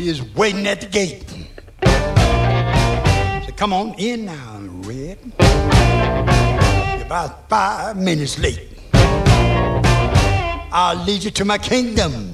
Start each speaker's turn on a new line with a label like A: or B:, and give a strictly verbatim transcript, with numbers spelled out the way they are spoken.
A: is waiting at the gate. So come on in now, Red. You're about five minutes late. I'll lead you to my kingdom.